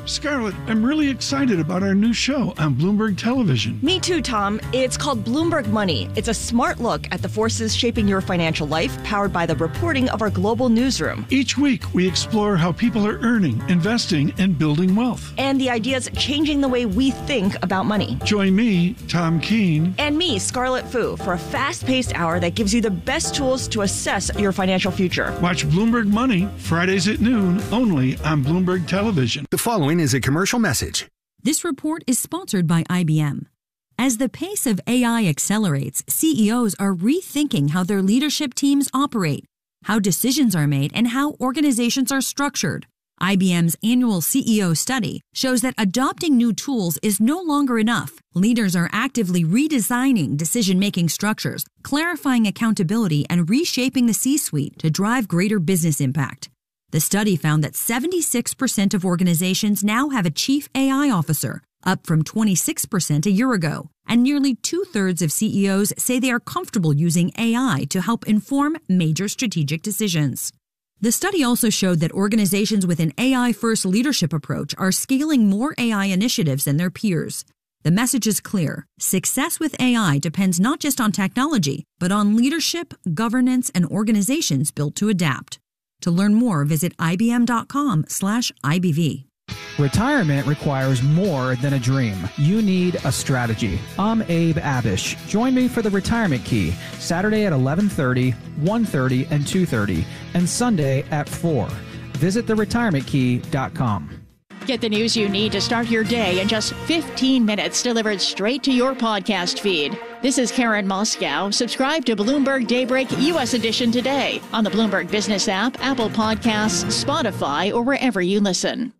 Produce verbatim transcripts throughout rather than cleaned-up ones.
Scarlett, I'm really excited about our new show on Bloomberg Television. Me too, Tom. It's called Bloomberg Money. It's a smart look at the forces shaping your financial life, powered by the reporting of our global newsroom. Each week, we explore how people are earning, investing, and building wealth. And the ideas changing the way we think about money. Join me, Tom Keene. And me, Scarlett Fu, for a fast-paced hour that gives you the best tools to assess your financial future. Watch Bloomberg Money, Fridays at noon, only on Bloomberg Television. The following is a commercial message. This report is sponsored by I B M. As the pace of A I accelerates, C E Os are rethinking how their leadership teams operate, how decisions are made, and how organizations are structured. I B M's annual C E O study shows that adopting new tools is no longer enough. Leaders are actively redesigning decision-making structures, clarifying accountability, and reshaping the C-suite to drive greater business impact. The study found that seventy-six percent of organizations now have a chief A I officer, up from twenty-six percent a year ago. And nearly two-thirds of C E Os say they are comfortable using A I to help inform major strategic decisions. The study also showed that organizations with an A I-first leadership approach are scaling more A I initiatives than their peers. The message is clear. Success with A I depends not just on technology, but on leadership, governance, and organizations built to adapt. To learn more, visit ibm.com slash IBV. Retirement requires more than a dream. You need a strategy. I'm Abe Abish. Join me for the Retirement Key, Saturday at eleven thirty, one thirty, and two thirty, and Sunday at four. Visit the retirement key dot com. Get the news you need to start your day in just fifteen minutes, delivered straight to your podcast feed. This is Karen Moscow. Subscribe to Bloomberg Daybreak U S Edition today on the Bloomberg Business app, Apple Podcasts, Spotify, or wherever you listen.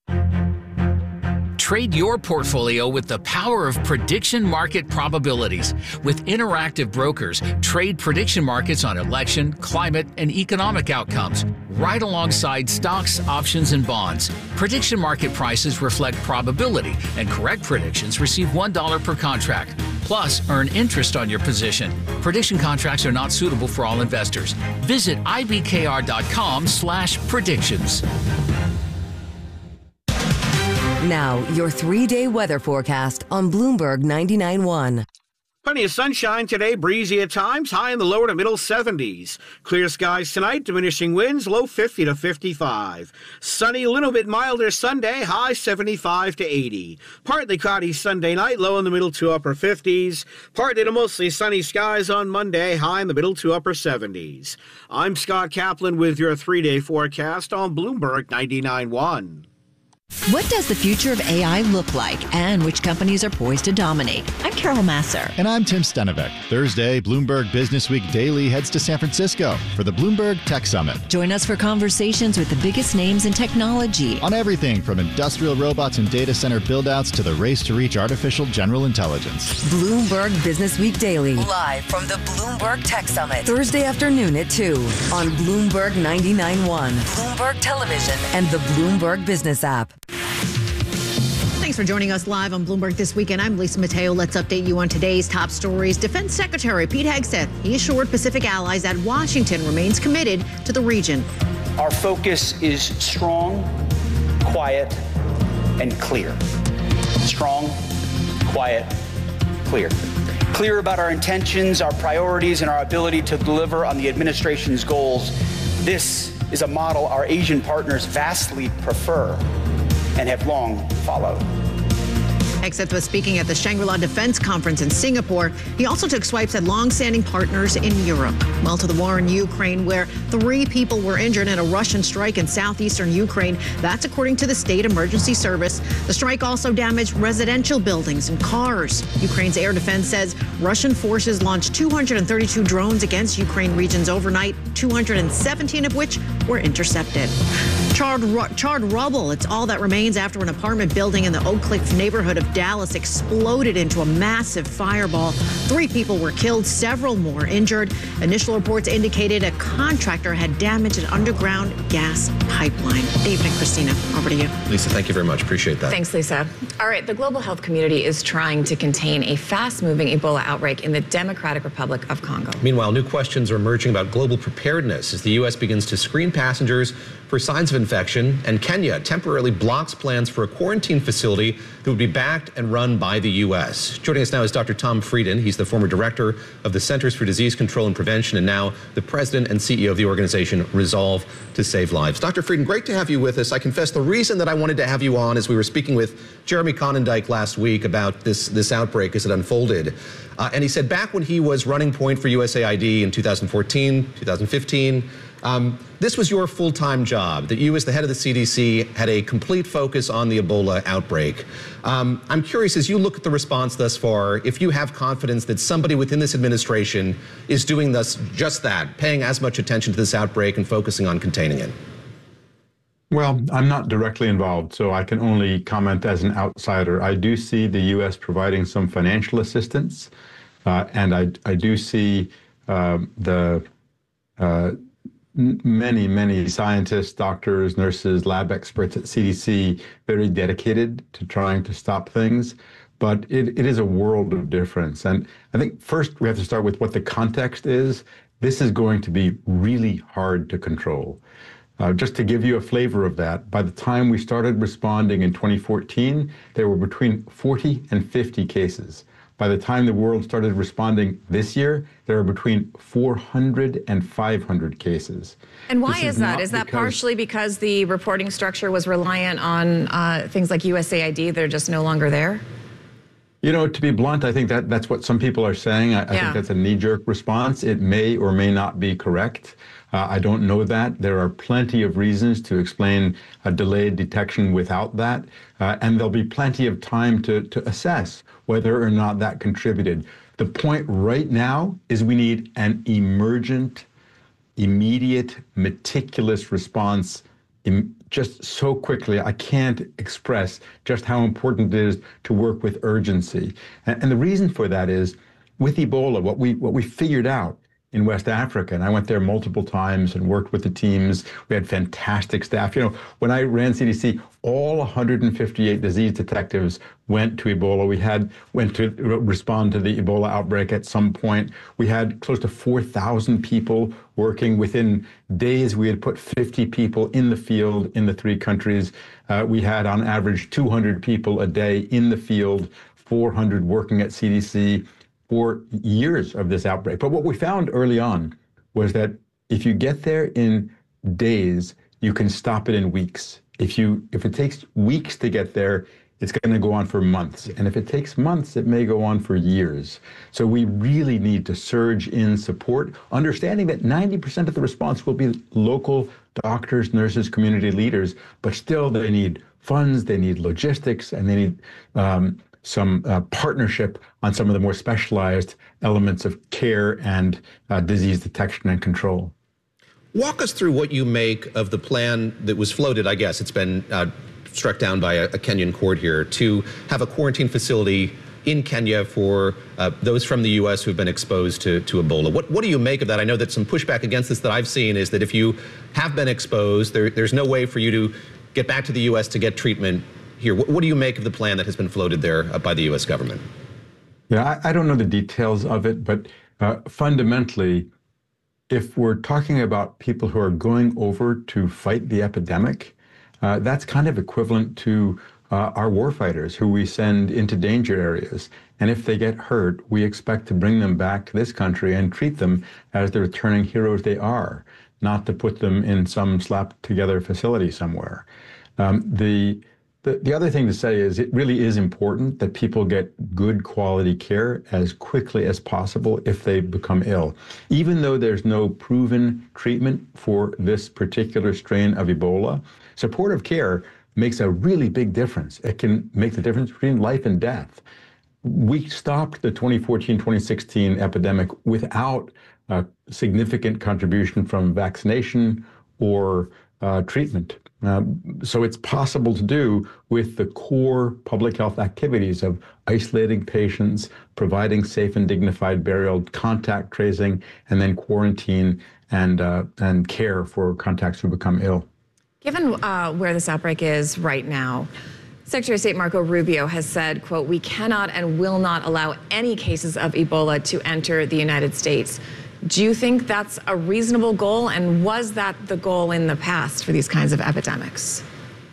Trade your portfolio with the power of prediction market probabilities. With Interactive Brokers, trade prediction markets on election, climate, and economic outcomes, right alongside stocks, options, and bonds. Prediction market prices reflect probability, and correct predictions receive one dollar per contract. Plus, earn interest on your position. Prediction contracts are not suitable for all investors. Visit ibkr.com slash predictions. Now, your three-day weather forecast on Bloomberg ninety-nine point one. Plenty of sunshine today, breezy at times, high in the lower to middle seventies. Clear skies tonight, diminishing winds, low fifty to fifty-five. Sunny, a little bit milder Sunday, high seventy-five to eighty. Partly cloudy Sunday night, low in the middle to upper fifties. Partly to mostly sunny skies on Monday, high in the middle to upper seventies. I'm Scott Kaplan with your three-day forecast on Bloomberg ninety-nine point one. What does the future of A I look like, and which companies are poised to dominate? I'm Carol Masser. And I'm Tim Stenevec. Thursday, Bloomberg Business Week Daily heads to San Francisco for the Bloomberg Tech Summit. Join us for conversations with the biggest names in technology. On everything from industrial robots and data center build-outs to the race to reach artificial general intelligence. Bloomberg Business Week Daily. Live from the Bloomberg Tech Summit. Thursday afternoon at two on Bloomberg ninety-nine point one, Bloomberg Television, and the Bloomberg Business app. Thanks for joining us live on Bloomberg This Weekend. I'm Lisa Mateo. Let's update you on today's top stories. Defense Secretary Pete Hegseth, he assured Pacific allies that Washington remains committed to the region. Our focus is strong, quiet, and clear. Strong, quiet, clear. Clear about our intentions, our priorities, and our ability to deliver on the administration's goals. This is a model our Asian partners vastly prefer and have long followed. Hegseth was speaking at the Shangri-La Defense Conference in Singapore. He also took swipes at long-standing partners in Europe. Well, to the war in Ukraine, where three people were injured in a Russian strike in southeastern Ukraine. That's according to the State Emergency Service. The strike also damaged residential buildings and cars. Ukraine's air defense says Russian forces launched two hundred thirty-two drones against Ukraine regions overnight, two hundred seventeen of which were intercepted. Charred, charred rubble, it's all that remains after an apartment building in the Oak Cliff neighborhood of Dallas exploded into a massive fireball. Three people were killed, several more injured. Initial reports indicated a contractor had damaged an underground gas pipeline. David and Christina, over to you. Lisa, thank you very much. Appreciate that. Thanks, Lisa. All right, the global health community is trying to contain a fast-moving Ebola outbreak in the Democratic Republic of Congo. Meanwhile, new questions are emerging about global preparedness as the U S begins to screen passengers for signs of infection, and Kenya temporarily blocks plans for a quarantine facility that would be backed and run by the U S. Joining us now is Doctor Tom Frieden. He's the former director of the Centers for Disease Control and Prevention and now the president and C E O of the organization Resolve to Save Lives. Doctor Frieden, great to have you with us. I confess the reason that I wanted to have you on is we were speaking with Jeremy Conondike last week about this, this outbreak as it unfolded. Uh, and he said back when he was running point for U S A I D in two thousand fourteen, two thousand fifteen, um, this was your full-time job, that you as the head of the C D C had a complete focus on the Ebola outbreak. Um, I'm curious, as you look at the response thus far, if you have confidence that somebody within this administration is doing this, just that, paying as much attention to this outbreak and focusing on containing it. Well, I'm not directly involved, so I can only comment as an outsider. I do see the U S providing some financial assistance, uh, and I, I do see uh, the uh, many, many scientists, doctors, nurses, lab experts at C D C very dedicated to trying to stop things. But it, it is a world of difference. And I think first we have to start with what the context is. This is going to be really hard to control. Uh, just to give you a flavor of that, by the time we started responding in twenty fourteen, there were between forty and fifty cases. By the time the world started responding this year, there are between four hundred and five hundred cases. And why This is, is that? not Is that because- partially because the reporting structure was reliant on uh, things like U S A I D that are just no longer there? You know, to be blunt, I think that that's what some people are saying. I, I Yeah. think that's a knee-jerk response. It may or may not be correct. Uh, I don't know that. There are plenty of reasons to explain a delayed detection without that, uh, and there'll be plenty of time to, to assess whether or not that contributed. The point right now is we need an emergent, immediate, meticulous response in just so quickly. I can't express just how important it is to work with urgency. And, and the reason for that is with Ebola, what we what we figured out in West Africa, and I went there multiple times and worked with the teams. We had fantastic staff. You know, when I ran C D C, all one hundred fifty-eight disease detectives went to Ebola. We had went to respond to the Ebola outbreak at some point. We had close to four thousand people working. Within days, we had put fifty people in the field in the three countries. Uh, we had on average two hundred people a day in the field, four hundred working at C D C. For years of this outbreak. But what we found early on was that if you get there in days, you can stop it in weeks. If you if it takes weeks to get there, it's going to go on for months. And if it takes months, it may go on for years. So we really need to surge in support, understanding that ninety percent of the response will be local doctors, nurses, community leaders, but still they need funds, they need logistics, and they need um, some uh, partnership on some of the more specialized elements of care and uh, disease detection and control. Walk us through what you make of the plan that was floated, I guess it's been uh, struck down by a, a Kenyan court here, to have a quarantine facility in Kenya for uh, those from the U S who've been exposed to, to Ebola. What, what do you make of that? I know that some pushback against this that I've seen is that if you have been exposed, there, there's no way for you to get back to the U S to get treatment here. What, what do you make of the plan that has been floated there uh, by the U S government? Yeah, I, I don't know the details of it, but uh, fundamentally, if we're talking about people who are going over to fight the epidemic, uh, that's kind of equivalent to uh, our warfighters who we send into danger areas. And if they get hurt, we expect to bring them back to this country and treat them as the returning heroes they are, not to put them in some slapped-together facility somewhere. Um, the The, the other thing to say is it really is important that people get good quality care as quickly as possible if they become ill. Even though there's no proven treatment for this particular strain of Ebola, supportive care makes a really big difference. It can make the difference between life and death. We stopped the twenty fourteen twenty sixteen epidemic without a significant contribution from vaccination or uh, treatment. Uh, so it's possible to do with the core public health activities of isolating patients, providing safe and dignified burial, contact tracing, and then quarantine and uh, and care for contacts who become ill. Given uh, where this outbreak is right now, Secretary of State Marco Rubio has said, quote, "We cannot and will not allow any cases of Ebola to enter the United States." Do you think that's a reasonable goal? And was that the goal in the past for these kinds of epidemics?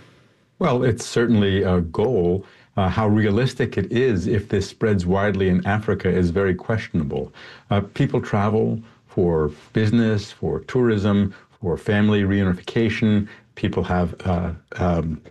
Well, it's certainly a goal. Uh, how realistic it is if this spreads widely in Africa is very questionable. Uh, people travel for business, for tourism, for family reunification. People have uh, um,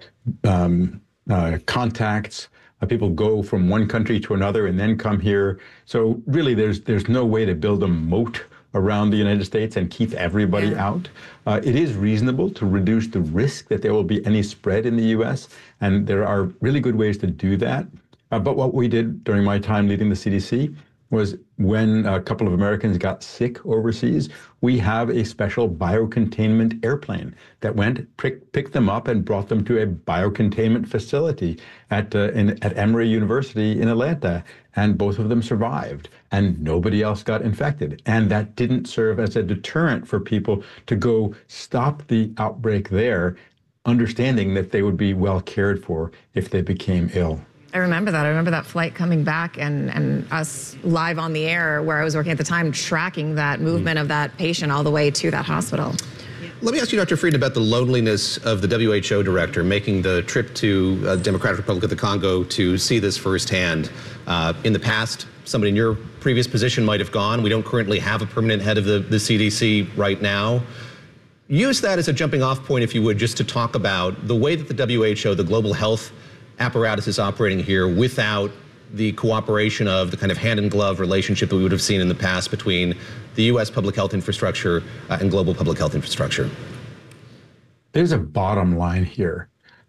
um, uh, contacts. Uh, people go from one country to another and then come here. So really, there's there's no way to build a moat around the United States and keep everybody yeah. out. Uh, it is reasonable to reduce the risk that there will be any spread in the U S, and there are really good ways to do that. Uh, but what we did during my time leading the C D C was when a couple of Americans got sick overseas, we have a special biocontainment airplane that went, pick, picked them up and brought them to a biocontainment facility at, uh, in, at Emory University in Atlanta. And both of them survived and nobody else got infected. And that didn't serve as a deterrent for people to go stop the outbreak there, understanding that they would be well cared for if they became ill. I remember that. I remember that flight coming back and, and us live on the air where I was working at the time, tracking that movement mm. of that patient all the way to that hospital. Let me ask you, Doctor Frieden, about the loneliness of the W H O director making the trip to uh, Democratic Republic of the Congo to see this firsthand. Uh, in the past, somebody in your previous position might have gone. We don't currently have a permanent head of the, the C D C right now. Use that as a jumping off point, if you would, just to talk about the way that the W H O, the global health apparatus, is operating here without the cooperation of the kind of hand-in-glove relationship that we would have seen in the past between the U S public health infrastructure uh, and global public health infrastructure. There's a bottom line here.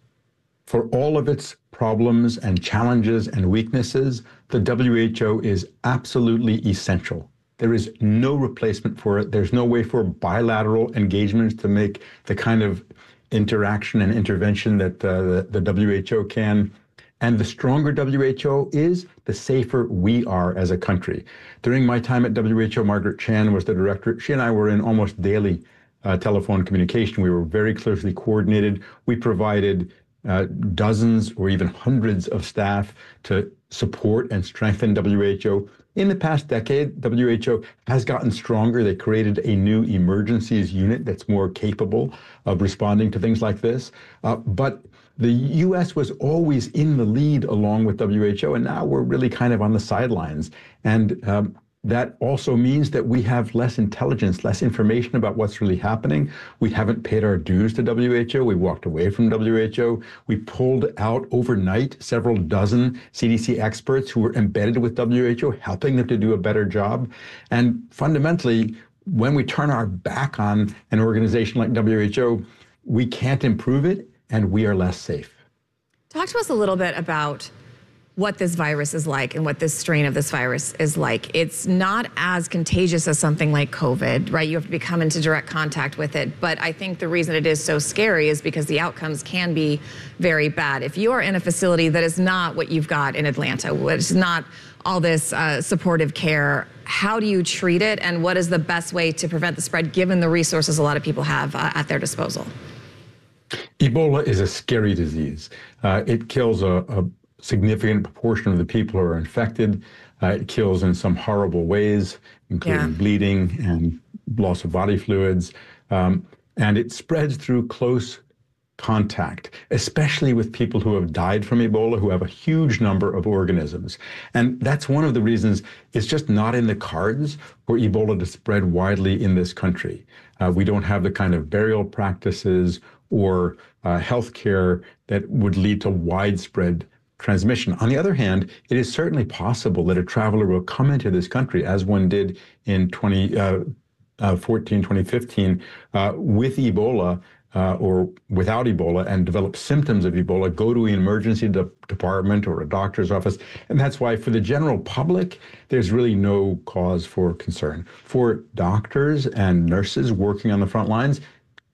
For all of its problems and challenges and weaknesses, the W H O is absolutely essential. There is no replacement for it. There's no way for bilateral engagements to make the kind of interaction and intervention that uh, the, the W H O can. And the stronger W H O is, the safer we are as a country. During my time at W H O, Margaret Chan was the director. She and I were in almost daily uh, telephone communication. We were very closely coordinated. We provided uh, dozens or even hundreds of staff to support and strengthen W H O. In the past decade, W H O has gotten stronger. They created a new emergencies unit that's more capable of responding to things like this. Uh, but the U S was always in the lead along with W H O, and now we're really kind of on the sidelines. And um, that also means that we have less intelligence, less information about what's really happening. We haven't paid our dues to W H O. We walked away from W H O. We pulled out overnight several dozen C D C experts who were embedded with W H O, helping them to do a better job. And fundamentally, when we turn our back on an organization like W H O, we can't improve it, and we are less safe. Talk to us a little bit about what this virus is like and what this strain of this virus is like. It's not as contagious as something like COVID, right? You have to be come into direct contact with it. But I think the reason it is so scary is because the outcomes can be very bad. If you are in a facility that is not what you've got in Atlanta, which is not all this uh, supportive care, how do you treat it? And what is the best way to prevent the spread given the resources a lot of people have uh, at their disposal? Ebola is a scary disease. Uh, it kills a, a significant proportion of the people who are infected. Uh, it kills in some horrible ways, including yeah. bleeding and loss of body fluids. Um, and it spreads through close contact, especially with people who have died from Ebola, who have a huge number of organisms. And that's one of the reasons it's just not in the cards for Ebola to spread widely in this country. Uh, we don't have the kind of burial practices or uh, health care that would lead to widespread transmission. On the other hand, it is certainly possible that a traveler will come into this country, as one did in twenty fourteen, twenty fifteen, uh, with Ebola uh, or without Ebola and develop symptoms of Ebola, go to an emergency de- department or a doctor's office. And that's why for the general public, there's really no cause for concern. For doctors and nurses working on the front lines,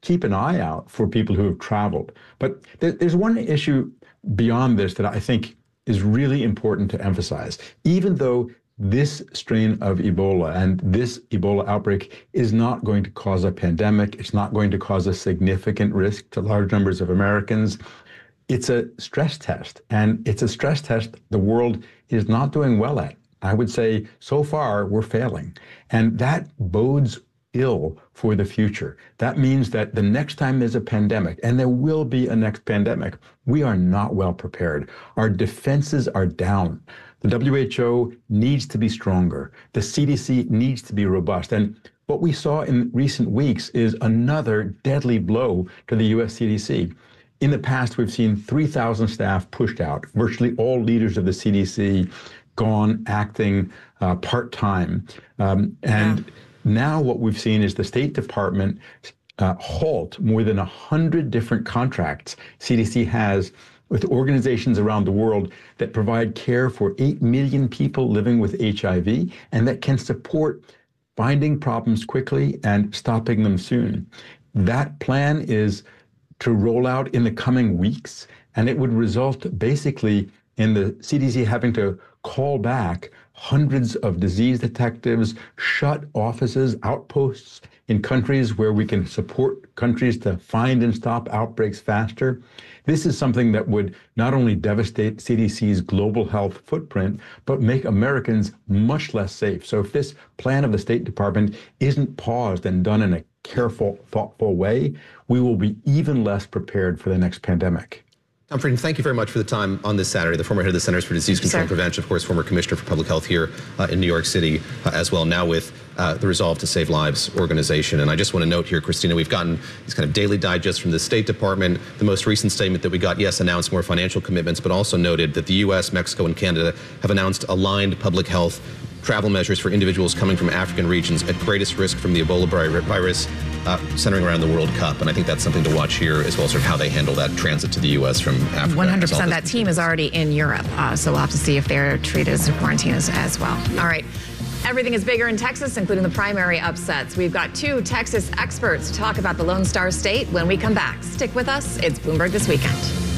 keep an eye out for people who have traveled. But there, there's one issue beyond this that I think is really important to emphasize. Even though this strain of Ebola and this Ebola outbreak is not going to cause a pandemic, it's not going to cause a significant risk to large numbers of Americans, it's a stress test. And it's a stress test the world is not doing well at. I would say so far we're failing. And that bodes ill for the future. That means that the next time there's a pandemic, and there will be a next pandemic, we are not well prepared. Our defenses are down. The W H O needs to be stronger. The C D C needs to be robust. And what we saw in recent weeks is another deadly blow to the U S C D C. In the past, we've seen three thousand staff pushed out, virtually all leaders of the C D C gone acting uh, part-time. Um, and yeah. Now what we've seen is the State Department uh, halt more than one hundred different contracts C D C has with organizations around the world that provide care for eight million people living with H I V and that can support finding problems quickly and stopping them soon. That plan is to roll out in the coming weeks, and it would result basically in the C D C having to call back hundreds of disease detectives, shut offices, outposts in countries where we can support countries to find and stop outbreaks faster. This is something that would not only devastate C D C's global health footprint, but make Americans much less safe. So if this plan of the State Department isn't paused and done in a careful, thoughtful way, we will be even less prepared for the next pandemic. Tom Frieden, thank you very much for the time on this Saturday. The former head of the Centers for Disease Control and Prevention, of course, former commissioner for public health here uh, in New York City uh, as well, now with uh, the Resolve to Save Lives organization. And I just want to note here, Christina, we've gotten these kind of daily digests from the State Department. The most recent statement that we got, yes, announced more financial commitments, but also noted that the U S, Mexico, and Canada have announced aligned public health travel measures for individuals coming from African regions at greatest risk from the Ebola virus, uh, centering around the World Cup. And I think that's something to watch here as well, sort of how they handle that transit to the U S from Africa. one hundred percent. That team is already in Europe, uh, so we'll have to see if they're treated as quarantine as, as well. All right. Everything is bigger in Texas, including the primary upsets. We've got two Texas experts to talk about the Lone Star State when we come back. Stick with us. It's Bloomberg This Weekend.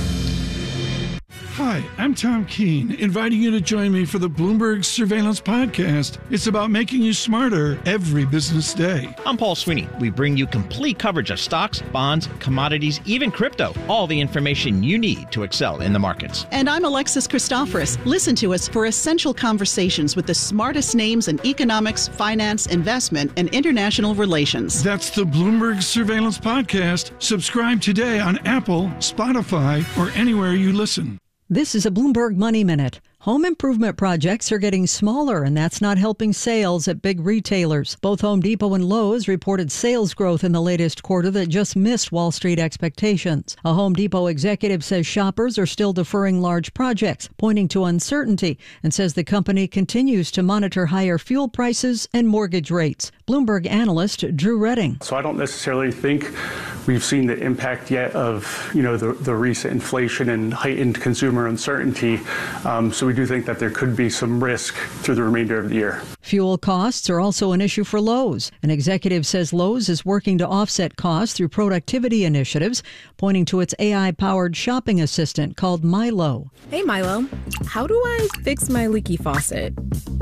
Hi, I'm Tom Keene, inviting you to join me for the Bloomberg Surveillance Podcast. It's about making you smarter every business day. I'm Paul Sweeney. We bring you complete coverage of stocks, bonds, commodities, even crypto. All the information you need to excel in the markets. And I'm Alexis Christoforous. Listen to us for essential conversations with the smartest names in economics, finance, investment, and international relations. That's the Bloomberg Surveillance Podcast. Subscribe today on Apple, Spotify, or anywhere you listen. This is a Bloomberg Money Minute. Home improvement projects are getting smaller, and that's not helping sales at big retailers. Both Home Depot and Lowe's reported sales growth in the latest quarter that just missed Wall Street expectations. A Home Depot executive says shoppers are still deferring large projects, pointing to uncertainty, and says the company continues to monitor higher fuel prices and mortgage rates. Bloomberg analyst Drew Redding. So I don't necessarily think we've seen the impact yet of, you know, the, the recent inflation and heightened consumer uncertainty. Um, so we do think that there could be some risk through the remainder of the year. Fuel costs are also an issue for Lowe's. An executive says Lowe's is working to offset costs through productivity initiatives, pointing to its A I-powered shopping assistant called Milo. Hey, Milo, how do I fix my leaky faucet?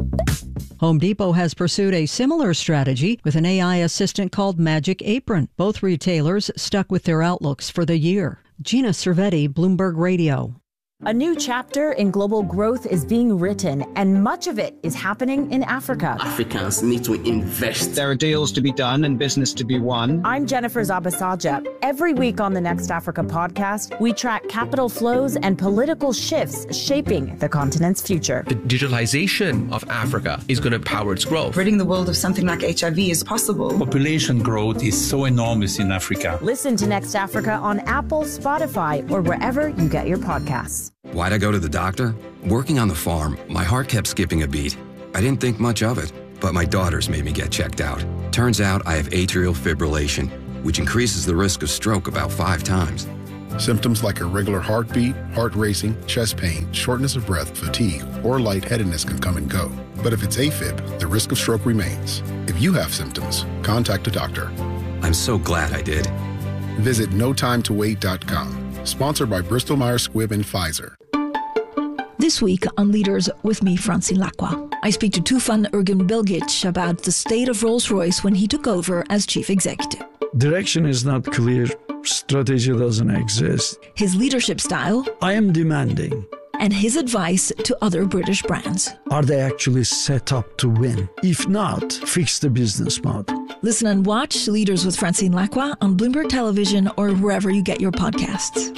Home Depot has pursued a similar strategy with an A I assistant called Magic Apron. Both retailers stuck with their outlooks for the year. Gina Cervetti, Bloomberg Radio. A new chapter in global growth is being written, and much of it is happening in Africa. Africans need to invest. There are deals to be done and business to be won. I'm Jennifer Zabasaja. Every week on the Next Africa podcast, we track capital flows and political shifts shaping the continent's future. The digitalization of Africa is going to power its growth. Ridding the world of something like H I V is possible. Population growth is so enormous in Africa. Listen to Next Africa on Apple, Spotify, or wherever you get your podcasts. Why'd I go to the doctor? Working on the farm, my heart kept skipping a beat. I didn't think much of it, but my daughters made me get checked out. Turns out I have atrial fibrillation, which increases the risk of stroke about five times. Symptoms like irregular heartbeat, heart racing, chest pain, shortness of breath, fatigue, or lightheadedness can come and go. But if it's AFib, the risk of stroke remains. If you have symptoms, contact a doctor. I'm so glad I did. Visit no time to wait dot com. Sponsored by Bristol Myers Squibb and Pfizer. This week on Leaders with me, Francine Lacqua, I speak to Tufan Ergin-Bilgic about the state of Rolls-Royce when he took over as chief executive. Direction is not clear. Strategy doesn't exist. His leadership style. I am demanding. And his advice to other British brands. Are they actually set up to win? If not, fix the business model. Listen and watch Leaders with Francine Lacqua on Bloomberg Television or wherever you get your podcasts.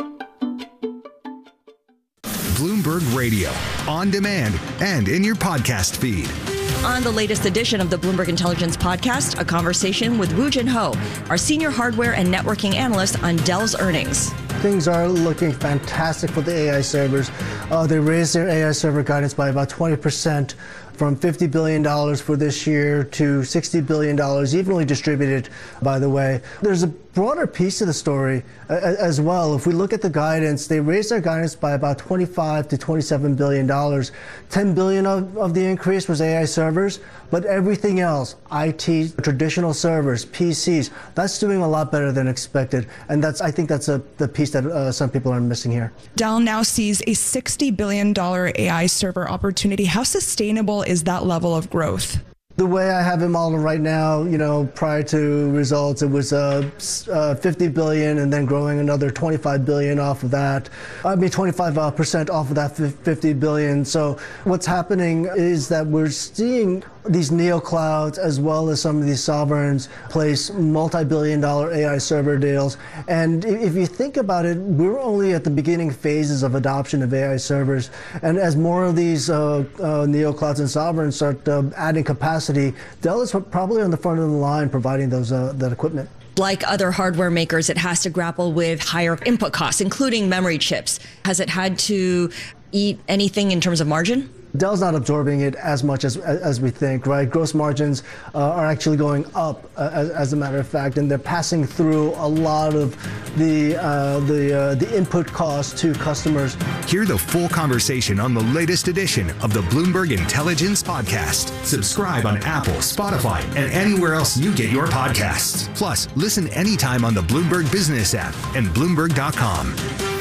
Bloomberg Radio, on demand and in your podcast feed. On the latest edition of the Bloomberg Intelligence Podcast, a conversation with Woo Jin Ho, our senior hardware and networking analyst on Dell's earnings. Things are looking fantastic for the A I servers. Uh, they raised their A I server guidance by about twenty percent, from fifty billion dollars for this year to sixty billion dollars, evenly distributed, by the way. There's a broader piece of the story uh, as well. If we look at the guidance, they raised their guidance by about twenty-five to twenty-seven billion dollars. ten billion dollars of, of the increase was A I servers, but everything else, I T, traditional servers, P Cs, that's doing a lot better than expected. And that's, I think that's a, the piece that uh, some people are missing here. Dell now sees a sixty billion dollars A I server opportunity. How sustainable is that level of growth? The way I have it modeled right now, you know, prior to results, it was uh, uh, fifty billion and then growing another twenty-five billion off of that. I mean, twenty-five percent off of that fifty billion. So what's happening is that we're seeing these neoclouds as well as some of these sovereigns place multi-billion dollar A I server deals. And if you think about it, we're only at the beginning phases of adoption of A I servers. And as more of these uh, uh, neoclouds and sovereigns start uh, adding capacity, Dell is probably on the front of the line providing those uh, that equipment. Like other hardware makers, it has to grapple with higher input costs, including memory chips. Has it had to eat anything in terms of margin? Dell's not absorbing it as much as as we think, right? Gross margins uh, are actually going up, uh, as, as a matter of fact, and they're passing through a lot of the uh, the uh, the input costs to customers. Hear the full conversation on the latest edition of the Bloomberg Intelligence Podcast. Subscribe on Apple, Spotify, and anywhere else you get your podcasts. Plus, listen anytime on the Bloomberg Business app and Bloomberg dot com.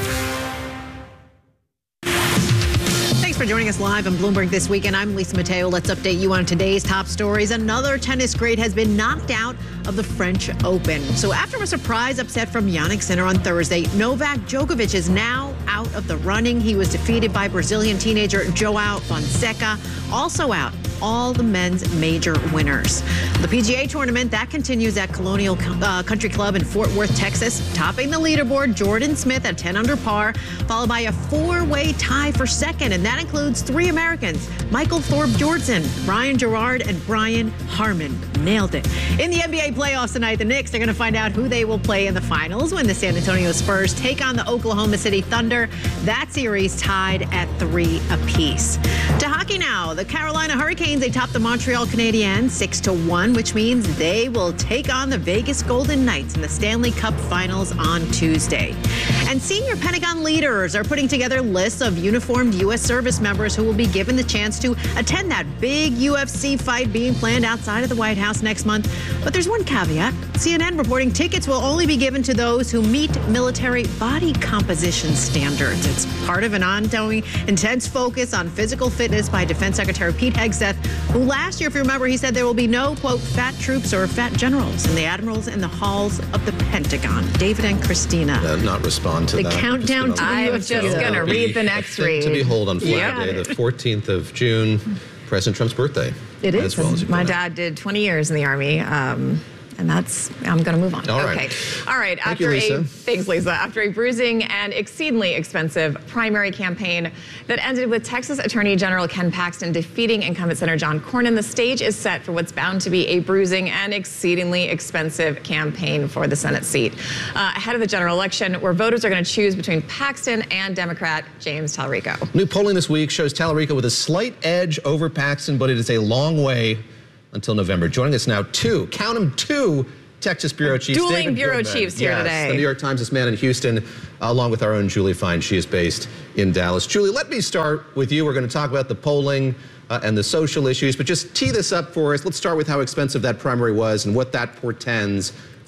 For joining us live on Bloomberg This Weekend, I'm Lisa Mateo. Let's update you on today's top stories. Another tennis great has been knocked out of the French Open. So after a surprise upset from Jannik Sinner on Thursday, Novak Djokovic is now out of the running. He was defeated by Brazilian teenager João Fonseca, also out all the men's major winners. The P G A tournament, that continues at Colonial uh, Country Club in Fort Worth, Texas. Topping the leaderboard, Jordan Smith at ten under par, followed by a four-way tie for second, and that includes three Americans, Michael Thorpe Jordan, Brian Gerard, and Brian Harman. Nailed it. In the N B A playoffs tonight, the Knicks are going to find out who they will play in the finals when the San Antonio Spurs take on the Oklahoma City Thunder. That series tied at three apiece. To hockey now, the Carolina Hurricanes, they top the Montreal Canadiens six to one, which means they will take on the Vegas Golden Knights in the Stanley Cup Finals on Tuesday. And senior Pentagon leaders are putting together lists of uniformed U S service members who will be given the chance to attend that big U F C fight being planned outside of the White House next month. But there's one caveat. C N N reporting tickets will only be given to those who meet military body composition standards. It's part of an ongoing intense focus on physical fitness by Defense Secretary Pete Hegseth, who last year, if you remember, he said there will be no, quote, fat troops or fat generals in the admirals in the halls of the Pentagon. David and Christina. Uh, not respond to the that. The countdown to I was just going to read the next read. To behold on Flag yeah. Day, the fourteenth of June, President Trump's birthday. It is. Well, my dad did twenty years in the Army. Um, And that's, I'm going to move on. All okay. Right. All right. Thank After you, a, thanks, Lisa. After a bruising and exceedingly expensive primary campaign that ended with Texas Attorney General Ken Paxton defeating incumbent Senator John Cornyn, the stage is set for what's bound to be a bruising and exceedingly expensive campaign for the Senate seat. Uh, ahead of the general election, where voters are going to choose between Paxton and Democrat James Talarico. New polling this week shows Talarico with a slight edge over Paxton, but it is a long way until November. Joining us now, two, count them, two Texas bureau chiefs. Dueling David bureau Goodman. chiefs here yes, today. The New York Times is man in Houston, uh, along with our own Julie Fine. She is based in Dallas. Julie, let me start with you. We're going to talk about the polling uh, and the social issues, but just tee this up for us. Let's start with how expensive that primary was and what that portends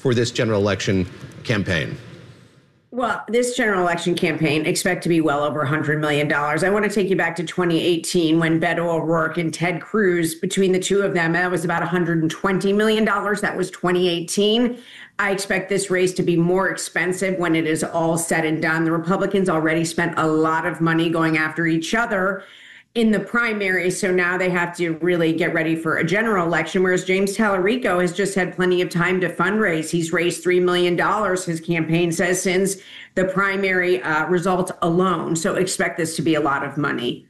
for this general election campaign? Well, this general election campaign expect to be well over one hundred million dollars. I want to take you back to twenty eighteen when Beto O'Rourke and Ted Cruz, between the two of them, that was about one hundred twenty million dollars. That was twenty eighteen. I expect this race to be more expensive when it is all said and done. The Republicans already spent a lot of money going after each other in the primary, so now they have to really get ready for a general election, whereas James Tallarico has just had plenty of time to fundraise. He's raised three million dollars, his campaign says, since the primary uh, results alone. So expect this to be a lot of money.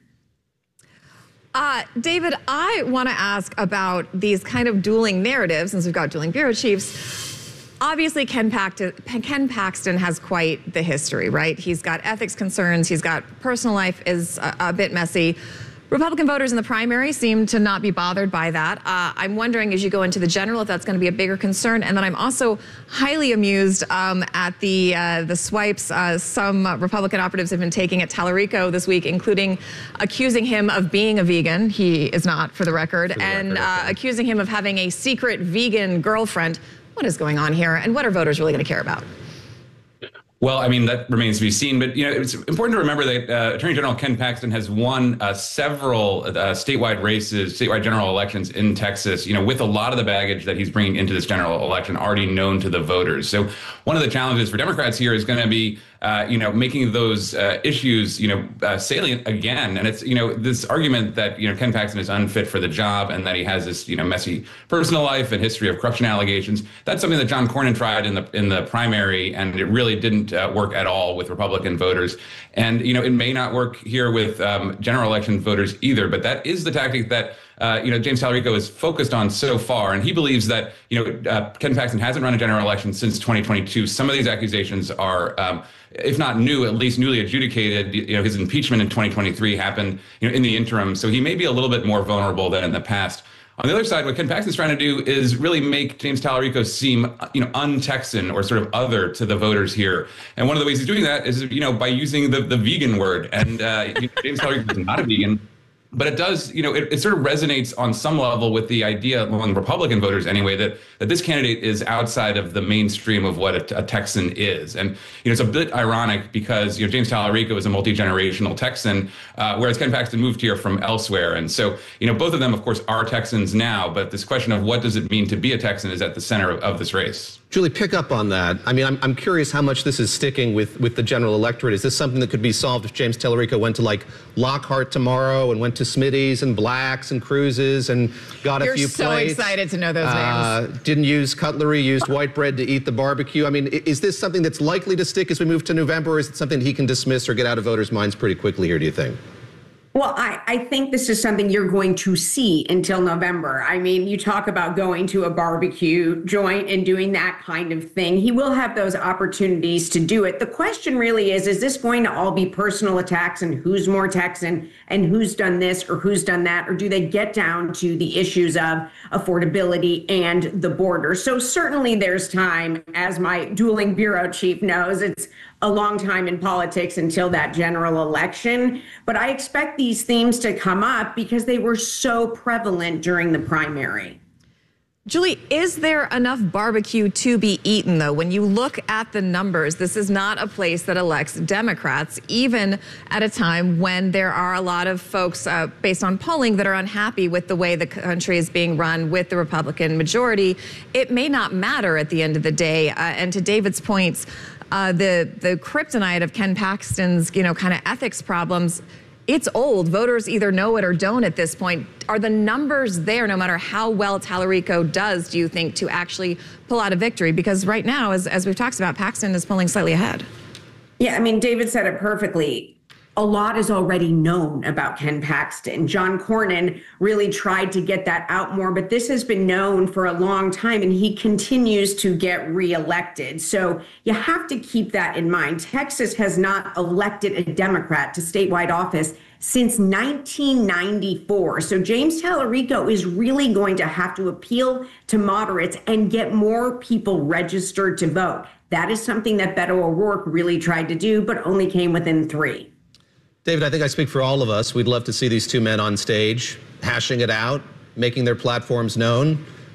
Uh, David, I want to ask about these kind of dueling narratives, since we've got dueling bureau chiefs. Obviously, Ken Paxton, Ken Paxton has quite the history, right? He's got ethics concerns. He's got personal life is a, a bit messy. Republican voters in the primary seem to not be bothered by that. Uh, I'm wondering, as you go into the general, if that's going to be a bigger concern. And then I'm also highly amused um, at the uh, the swipes uh, some Republican operatives have been taking at Tallarico this week, including accusing him of being a vegan. He is not, for the record, for the and record, uh, okay. accusing him of having a secret vegan girlfriend. What is going on here, and what are voters really going to care about? Well, I mean, that remains to be seen. But, you know, it's important to remember that uh, Attorney General Ken Paxton has won uh, several uh, statewide races, statewide general elections in Texas, you know, with a lot of the baggage that he's bringing into this general election already known to the voters. So one of the challenges for Democrats here is going to be, uh, you know, making those uh, issues, you know, uh, salient again. And it's, you know, this argument that, you know, Ken Paxton is unfit for the job and that he has this, you know, messy personal life and history of corruption allegations. That's something that John Cornyn tried in the in the primary, and it really didn't Uh, work at all with Republican voters. And, you know, it may not work here with um, general election voters either, but that is the tactic that, uh, you know, James Tallarico is focused on so far. And he believes that, you know, uh, Ken Paxton hasn't run a general election since twenty twenty-two. Some of these accusations are, um, if not new, at least newly adjudicated. You know, his impeachment in twenty twenty-three happened, you know, in the interim. So he may be a little bit more vulnerable than in the past. On the other side, what Ken Paxton's trying to do is really make James Tallarico seem, you know, un-Texan or sort of other to the voters here. And one of the ways he's doing that is, you know, by using the, the vegan word. And uh, James Tallarico is not a vegan. But it does, you know, it, it sort of resonates on some level with the idea among Republican voters anyway, that, that this candidate is outside of the mainstream of what a, a Texan is. And, you know, it's a bit ironic because, you know, James Tallarico is a multi-generational Texan, uh, whereas Ken Paxton moved here from elsewhere. And so, you know, both of them, of course, are Texans now. But this question of what does it mean to be a Texan is at the center of, of this race. Julie, pick up on that. I mean, I'm, I'm curious how much this is sticking with, with the general electorate. Is this something that could be solved if James Tallarico went to, like, Lockhart tomorrow and went to Smitty's and Black's and Cruises and got You're a few so plates? You're so excited to know those uh, names. Didn't use cutlery, used white bread to eat the barbecue. I mean, is this something that's likely to stick as we move to November, or is it something that he can dismiss or get out of voters' minds pretty quickly here, do you think? Well, I, I think this is something you're going to see until November. I mean, you talk about going to a barbecue joint and doing that kind of thing. He will have those opportunities to do it. The question really is, is this going to all be personal attacks and who's more Texan and who's done this or who's done that? Or do they get down to the issues of affordability and the border? So certainly there's time, as my dueling bureau chief knows, it's a long time in politics until that general election. But I expect these themes to come up because they were so prevalent during the primary. Julie, is there enough barbecue to be eaten, though? When you look at the numbers, this is not a place that elects Democrats, even at a time when there are a lot of folks, uh, based on polling, that are unhappy with the way the country is being run with the Republican majority. It may not matter at the end of the day. Uh, and to David's points, uh, the, the kryptonite of Ken Paxton's, you know, kind of ethics problems, it's old. Voters either know it or don't at this point. Are the numbers there, no matter how well Tallarico does, do you think, to actually pull out a victory? Because right now, as, as we've talked about, Paxton is pulling slightly ahead. Yeah, I mean, David said it perfectly. A lot is already known about Ken Paxton. John Cornyn really tried to get that out more, but this has been known for a long time, and he continues to get reelected. So you have to keep that in mind. Texas has not elected a Democrat to statewide office since nineteen ninety-four. So James Tallarico is really going to have to appeal to moderates and get more people registered to vote. That is something that Beto O'Rourke really tried to do, but only came within three. David, I think I speak for all of us. We'd love to see these two men on stage, hashing it out, making their platforms known.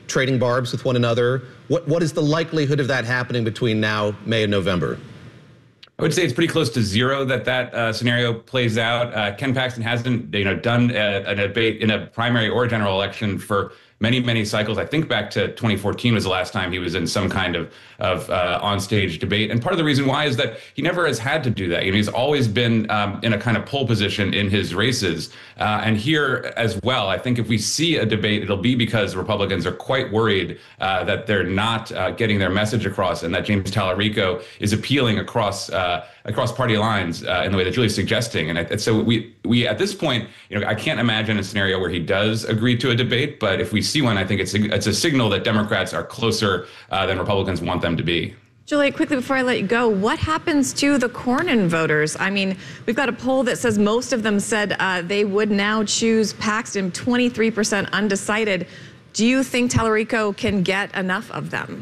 trading barbs with one another? What What is the likelihood of that happening between now, May, and November? I would say it's pretty close to zero that that uh, scenario plays out. Uh, Ken Paxton hasn't, you know, done a, a debate in a primary or general election for many, many cycles. I think back to twenty fourteen was the last time he was in some kind of of uh, on-stage debate. And part of the reason why is that he never has had to do that. You know, he's always been um, in a kind of pole position in his races. Uh, and here as well, I think if we see a debate, it'll be because Republicans are quite worried uh, that they're not uh, getting their message across, and that James Tallarico is appealing across uh, across party lines uh, in the way that Julie's suggesting. And, I, and so we we at this point, you know, I can't imagine a scenario where he does agree to a debate. But if we see one, I think it's a, it's a signal that Democrats are closer uh, than Republicans want them to be. Julie, quickly before I let you go, what happens to the Cornyn voters? I mean, we've got a poll that says most of them said uh, they would now choose Paxton, twenty-three percent undecided. Do you think Tallarico can get enough of them?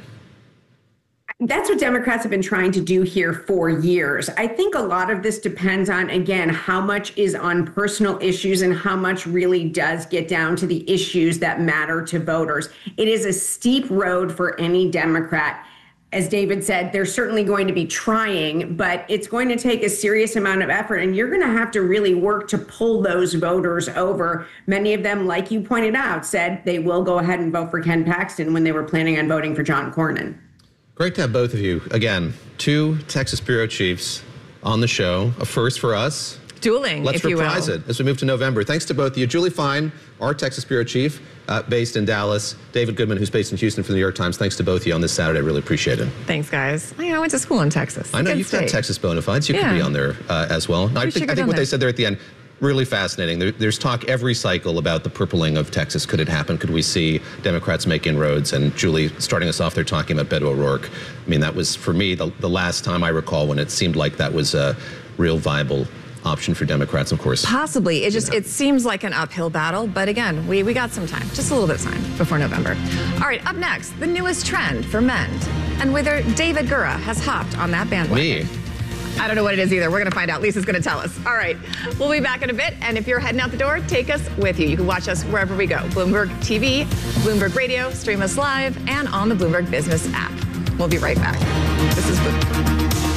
That's what Democrats have been trying to do here for years. I think a lot of this depends on, again, how much is on personal issues and how much really does get down to the issues that matter to voters. It is a steep road for any Democrat. As David said, they're certainly going to be trying, but it's going to take a serious amount of effort, and you're going to have to really work to pull those voters over. Many of them, like you pointed out, said they will go ahead and vote for Ken Paxton when they were planning on voting for John Cornyn. Great to have both of you. Again, two Texas bureau chiefs on the show. A first for us. Dueling, Let's if you will. reprise it as we move to November. Thanks to both of you. Julie Fine, our Texas bureau chief, uh, based in Dallas. David Goodman, who's based in Houston for the New York Times. Thanks to both of you on this Saturday. I really appreciate it. Thanks, guys. I, I went to school in Texas. I know Good you've state. got Texas bona fides. You Yeah. could be on there uh, as well. No, I We think, should go I think down what there. they said there at the end, really fascinating. There, there's talk every cycle about the purpling of Texas. Could it happen? Could we see Democrats make inroads? And Julie, starting us off, they're talking about Beto O'Rourke. I mean, that was, for me, the, the last time I recall when it seemed like that was a real viable option for Democrats, of course. Possibly. It just it seems like an uphill battle, but again, we, we got some time, just a little bit of time before November. All right, up next, the newest trend for men, and whether David Gura has hopped on that bandwagon. Me? I don't know what it is either. We're going to find out. Lisa's going to tell us. All right, we'll be back in a bit, and if you're heading out the door, take us with you. You can watch us wherever we go. Bloomberg T V, Bloomberg Radio, stream us live, and on the Bloomberg Business app. We'll be right back. This is Bloomberg.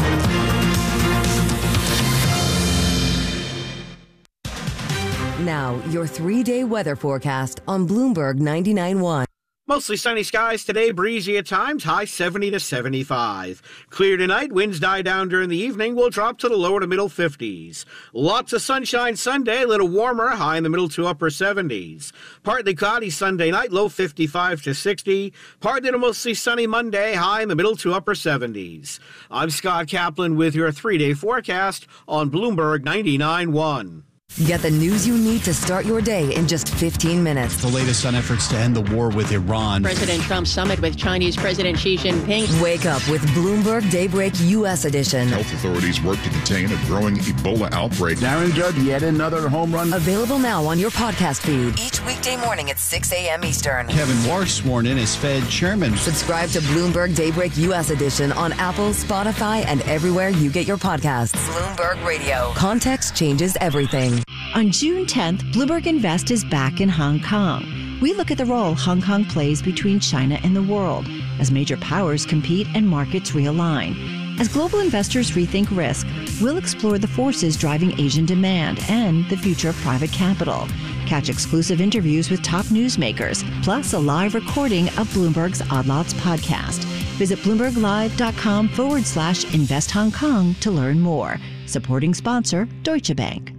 Now, your three-day weather forecast on Bloomberg ninety-nine point one. Mostly sunny skies today, breezy at times, high seventy to seventy-five. Clear tonight, winds die down during the evening, will drop to the lower to middle fifties. Lots of sunshine Sunday, a little warmer, high in the middle to upper seventies. Partly cloudy Sunday night, low fifty-five to sixty. Partly to mostly sunny Monday, high in the middle to upper seventies. I'm Scott Kaplan with your three-day forecast on Bloomberg ninety-nine point one. Get the news you need to start your day in just fifteen minutes. The latest on efforts to end the war with Iran. President Trump's summit with Chinese President Xi Jinping. Wake up with Bloomberg Daybreak U S edition. Health authorities work to contain a growing Ebola outbreak. Darren Judd, yet another home run. Available now on your podcast feed. Each weekday morning at six a.m. Eastern. Kevin Warsh sworn in as Fed chairman. Subscribe to Bloomberg Daybreak U S edition on Apple, Spotify, and everywhere you get your podcasts. Bloomberg Radio. Context changes everything. On June tenth, Bloomberg Invest is back in Hong Kong. We look at the role Hong Kong plays between China and the world as major powers compete and markets realign. As global investors rethink risk, we'll explore the forces driving Asian demand and the future of private capital. Catch exclusive interviews with top newsmakers, plus a live recording of Bloomberg's Odd Lots podcast. Visit bloomberglive.com forward slash invest Hong Kong to learn more. Supporting sponsor, Deutsche Bank.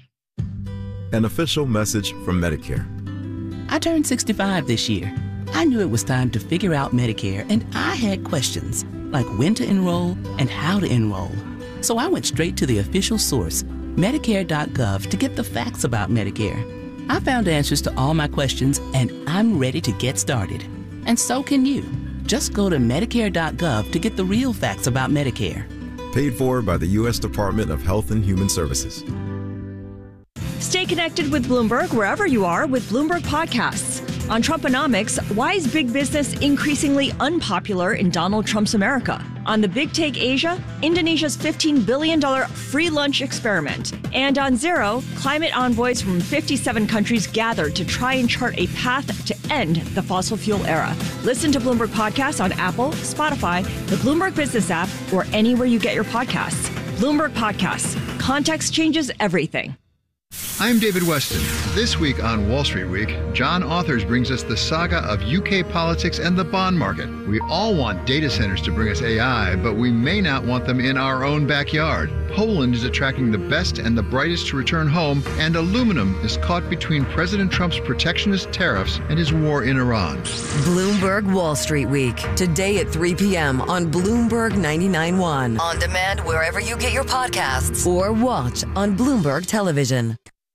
An official message from Medicare. I turned sixty-five this year. I knew it was time to figure out Medicare, and I had questions, like when to enroll and how to enroll. So I went straight to the official source, Medicare dot gov, to get the facts about Medicare. I found answers to all my questions, and I'm ready to get started. And so can you. Just go to Medicare dot gov to get the real facts about Medicare. Paid for by the U S Department of Health and Human Services. Stay connected with Bloomberg wherever you are with Bloomberg Podcasts. On Trumponomics, why is big business increasingly unpopular in Donald Trump's America? On the Big Take Asia, Indonesia's fifteen billion dollars free lunch experiment. And on Zero, climate envoys from fifty-seven countries gathered to try and chart a path to end the fossil fuel era. Listen to Bloomberg Podcasts on Apple, Spotify, the Bloomberg Business app, or anywhere you get your podcasts. Bloomberg Podcasts. Context changes everything. I'm David Weston. This week on Wall Street Week, John Authors brings us the saga of U K politics and the bond market. We all want data centers to bring us A I, but we may not want them in our own backyard. Poland is attracting the best and the brightest to return home, and aluminum is caught between President Trump's protectionist tariffs and his war in Iran. Bloomberg Wall Street Week, today at three p.m. on Bloomberg ninety-nine point one. On demand wherever you get your podcasts, or watch on Bloomberg Television.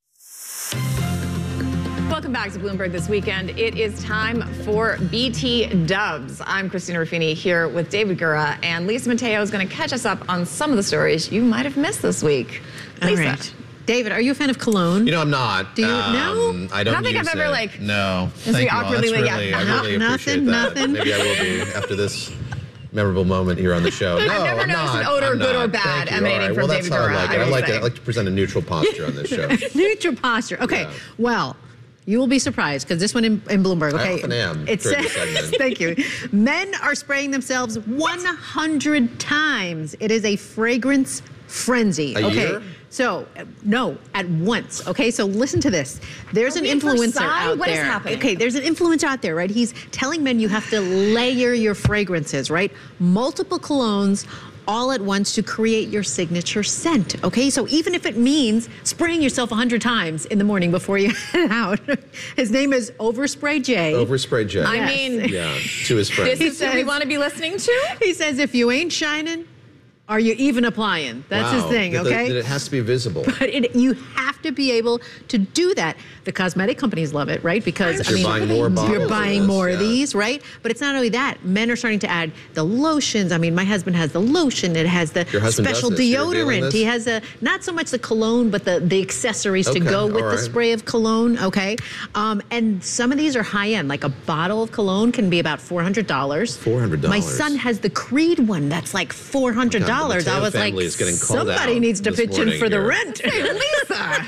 Welcome back to Bloomberg This Weekend. It is time for B T Dubs. I'm Christina Ruffini here with David Gura, and Lisa Mateo is going to catch us up on some of the stories you might have missed this week. Lisa. All right. David, are you a fan of cologne? You know, I'm not. Do you um, know? I don't I don't think use I've ever, it. like, No. just Thank be you all. awkwardly That's like, really, yeah, I really nothing, appreciate that. nothing. Maybe I will be after this memorable moment here on the show. No, I've never I'm noticed not. an odor, I'm good not. or bad, Thank you. emanating All right. from well, David that's how Gura, I like I it. I will like, say. it. I like to present a neutral posture on this show. Neutral posture. Okay. Well, you will be surprised because this one in, in Bloomberg. Okay. I often am It during says, the segment. thank you. Men are spraying themselves one hundred times. It is a fragrance frenzy. A okay. year? So, uh, no, at once. Okay, so listen to this. There's Are an we at influencer Versailles? out What is there. happening? Okay, there's an influencer out there, right? He's telling men you have to layer your fragrances, right? Multiple colognes all at once to create your signature scent. Okay, so even if it means spraying yourself one hundred times in the morning before you head out. His name is Overspray J. Overspray J. I Yes. mean, Yeah, to his friends. this is who we want to be listening to? He says, if you ain't shining, are you even applying? That's wow. his thing, That- that- okay? That it has to be visible. But it, you have to be able to do that. The cosmetic companies love it, right? Because You're I mean, buying more bottles you're of buying this, more of yeah. these, right? But it's not only that. Men are starting to add the lotions. I mean, my husband has the lotion. It has the Your husband special does this? You're revealing deodorant. this? He has a not so much the cologne, but the the accessories Okay, to go with all the right. spray of cologne. Okay, um, and some of these are high end. Like a bottle of cologne can be about four hundred dollars. four hundred dollars. My son has the Creed one that's like four hundred dollars. God, the I was like, family is getting called somebody out needs to this pitch in morning for the here. rent. Hey, Lisa.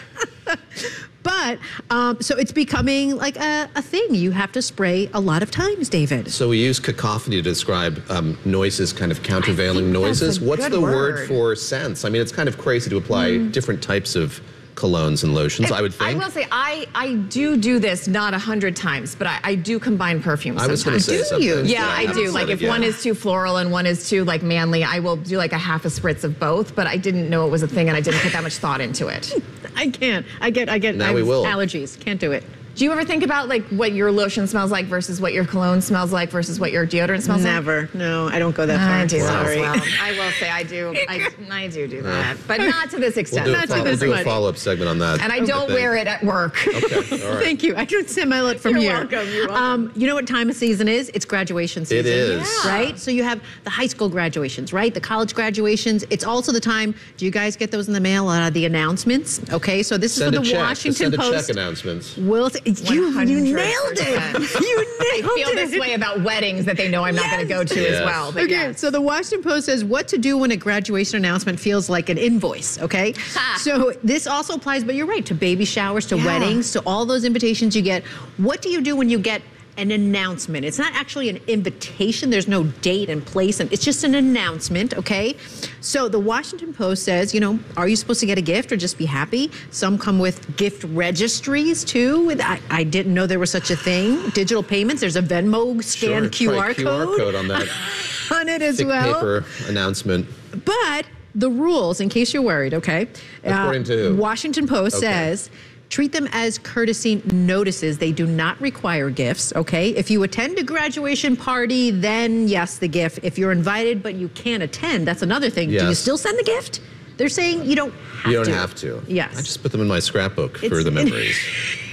But, um, so it's becoming like a, a thing. You have to spray a lot of times, David. So we use cacophony to describe um, noises, kind of countervailing noises. a What's good the word. word. for scents? I mean, it's kind of crazy to apply different types of colognes and lotions, I would I think. will say, I, I do do this not a hundred times, but I, I do combine perfumes I was going to sometimes. say Do you? something. Yeah, I do. Like if one is too floral and one is too like manly, I will do like a half a spritz of both, but I didn't know it was a thing and I didn't put that much thought into it. I can't. I get, I get Now I we have will. allergies. Can't do it. Do you ever think about like what your lotion smells like versus what your cologne smells like versus what your deodorant smells like? Never. No, I don't go that far. I do that Sorry. as well. I will say I do. I, I do do that, but not to this We'll extent. do, a, Not to follow, this we'll do a much. follow-up segment on that. And I don't wear it at work. Okay, all right. Thank you. I can smell it from You're here. welcome, you're welcome. Um, you know what time of season is? It's graduation season. It is. Yeah. Right? So you have the high school graduations, right? The college graduations. It's also the time. Do you guys get those in the mail? Uh, the announcements. Okay, so this Send is a for the check. Washington Send a Post. check announcements. Will you, you nailed it. You I nailed feel it. this way about weddings that they know I'm not going to go to Yes. as well. But Okay, yes. so the Washington Post says what to do when a graduation announcement feels like an invoice, okay? Ha. So this also applies, but you're right, to baby showers, to Yeah. weddings, to all those invitations you get. What do you do when you get an announcement? It's not actually an invitation. There's no date and place, and it's just an announcement, okay? So the Washington Post says, you know, are you supposed to get a gift or just be happy? Some come with gift registries too. I, I didn't know there was such a thing. Digital payments. There's a Venmo scan Sure, Q R try code. Q R code on that on it as thick well. paper announcement. But the rules, in case you're worried, okay? According to who? Washington Post Okay. says, treat them as courtesy notices. They do not require gifts, okay? If you attend a graduation party, then yes, the gift. If you're invited but you can't attend, that's another thing. Do you Yes. still send the gift? They're saying you don't have You don't to. have to. Yes. I just put them in my scrapbook for It's- the memories.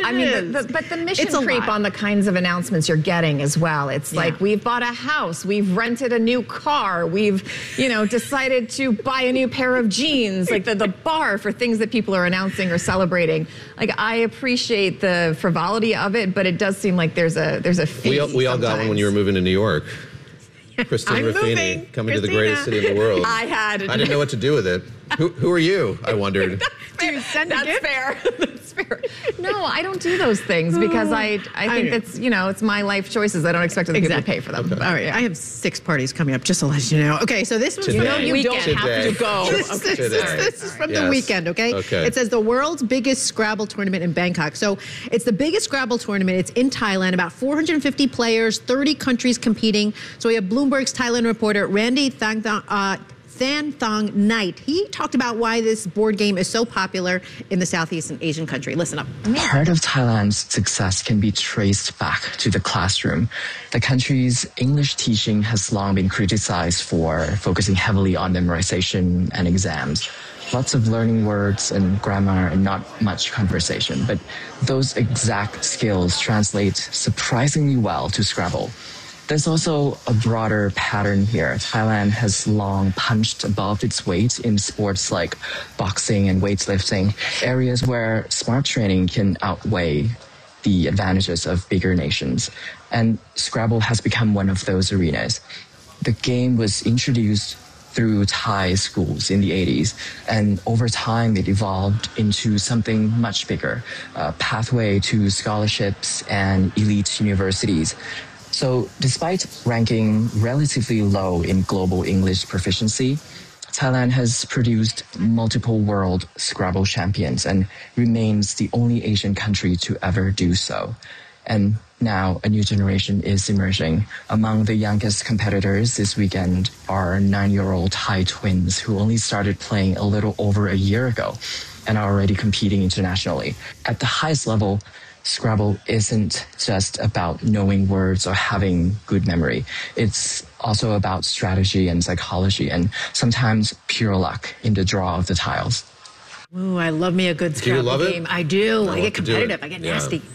I mean, the, the, but the mission It's a creep lot. on the kinds of announcements you're getting as well. It's Yeah. like, we've bought a house, we've rented a new car, we've, you know, decided to buy a new pair of jeans, like the, the bar for things that people are announcing or celebrating. Like, I appreciate the frivolity of it, but it does seem like there's a there's a fee We all, we all got one when you were moving to New York. Christine I'm Ruffini, moving. coming to the Christina. greatest city in the world. I had. I didn't know what to do with it. Who, who are you? I wondered. Dude, send That's fair. That's fair. No, I don't do those things because I I think I- that's, you know, it's my life choices. I don't expect other people to pay for them. All right, I have six parties coming up, just to let you know. Okay, so this was Today. from You know the you weekend. don't have to Today. go. This, this- Okay. this- Today. this is from the Yes. weekend, okay? Okay. It says the world's biggest Scrabble tournament in Bangkok. So it's the biggest Scrabble tournament. It's in Thailand, about four hundred fifty players, thirty countries competing. So we have Bloomberg's Thailand reporter, Randy Thang Thang, uh, Than Thong Knight. He talked about why this board game is so popular in the Southeast Asian country. Listen up. Part of Thailand's success can be traced back to the classroom. The country's English teaching has long been criticized for focusing heavily on memorization and exams. Lots of learning words and grammar and not much conversation. But those exact skills translate surprisingly well to Scrabble. There's also a broader pattern here. Thailand has long punched above its weight in sports like boxing and weightlifting, areas where smart training can outweigh the advantages of bigger nations. And Scrabble has become one of those arenas. The game was introduced through Thai schools in the eighties, and over time it evolved into something much bigger, a pathway to scholarships and elite universities. So despite ranking relatively low in global English proficiency, Thailand has produced multiple world Scrabble champions and remains the only Asian country to ever do so. And now a new generation is emerging. Among the youngest competitors this weekend are nine-year-old Thai twins who only started playing a little over a year ago and are already competing internationally. At the highest level, Scrabble isn't just about knowing words or having good memory. It's also about strategy and psychology and sometimes pure luck in the draw of the tiles. Ooh, I love me a good Do you Scrabble love it? game. I do. I I, want get to do it. competitive. I get Yeah. nasty.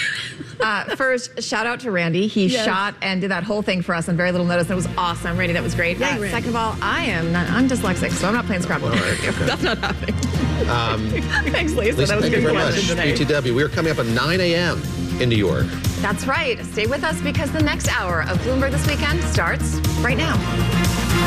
Uh, first, shout out to Randy. He Yes. shot and did that whole thing for us on very little notice. That was awesome. Randy, that was great. Yay, Uh, Randy. second of all, I am not, I'm dyslexic, so I'm not playing Scrabble. All right, okay. That's not happening. Um, Thanks, Lisa. Lisa, That was a thank you good very much. question B today. T W. We are coming up at nine a.m. in New York. That's right. Stay with us because the next hour of Bloomberg This Weekend starts right now.